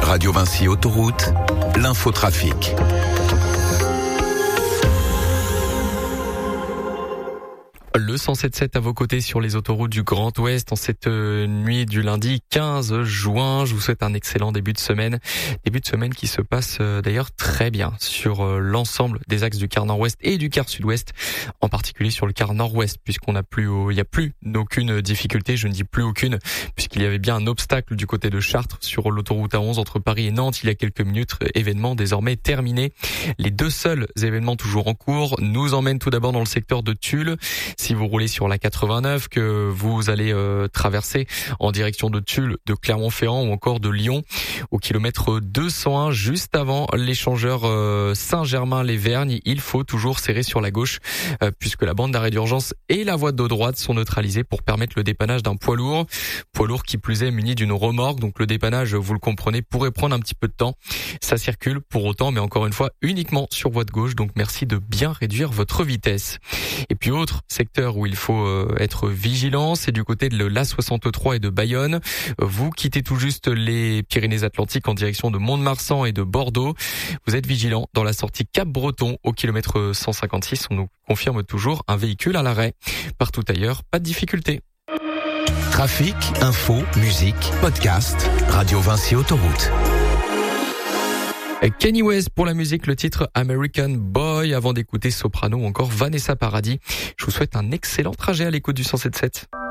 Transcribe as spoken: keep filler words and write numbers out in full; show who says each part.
Speaker 1: Radio Vinci Autoroute, l'infotrafic.
Speaker 2: Le cent sept sept à vos côtés sur les autoroutes du Grand Ouest en cette nuit du lundi quinze juin. Je vous souhaite un excellent début de semaine. Début de semaine qui se passe d'ailleurs très bien sur l'ensemble des axes du quart nord-ouest et du quart sud-ouest, en particulier sur le quart nord-ouest, puisqu'on n'a plus, il n'y a plus aucune difficulté. Je ne dis plus aucune, puisqu'il y avait bien un obstacle du côté de Chartres sur l'autoroute A onze entre Paris et Nantes il y a quelques minutes. Événement désormais terminé. Les deux seuls événements toujours en cours nous emmènent tout d'abord dans le secteur de Tulle. Si vous roulez sur la quatre-vingt-neuf, que vous allez euh, traverser en direction de Tulle, de Clermont-Ferrand ou encore de Lyon, au kilomètre deux cent un, juste avant l'échangeur euh, Saint-Germain-les-Vergnes, il faut toujours serrer sur la gauche, euh, puisque la bande d'arrêt d'urgence et la voie de droite sont neutralisées pour permettre le dépannage d'un poids lourd. Poids lourd qui plus est muni d'une remorque, donc le dépannage, vous le comprenez, pourrait prendre un petit peu de temps. Ça circule pour autant, mais encore une fois, uniquement sur voie de gauche, donc merci de bien réduire votre vitesse. Et puis autre secteur où il faut être vigilant, c'est du côté de l'A soixante-trois et de Bayonne. Vous quittez tout juste les Pyrénées-Atlantiques en direction de Mont-de-Marsan et de Bordeaux. Vous êtes vigilant dans la sortie Cap-Breton au kilomètre cent cinquante-six. On nous confirme toujours un véhicule à l'arrêt. Partout ailleurs, pas de difficulté.
Speaker 1: Trafic, info, musique, podcast, Radio Vinci Autoroute.
Speaker 2: Kanye West pour la musique, le titre American Boy, avant d'écouter Soprano ou encore Vanessa Paradis. Je vous souhaite un excellent trajet à l'écoute du cent sept sept.